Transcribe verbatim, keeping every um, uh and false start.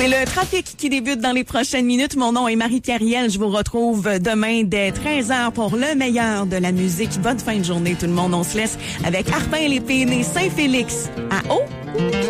C'est le trafic qui débute dans les prochaines minutes. Mon nom est Marie-Pierre Riel. Je vous retrouve demain dès treize heures pour le meilleur de la musique. Bonne fin de journée tout le monde. On se laisse avec Arpin Lépine et Saint-Félix à Haut.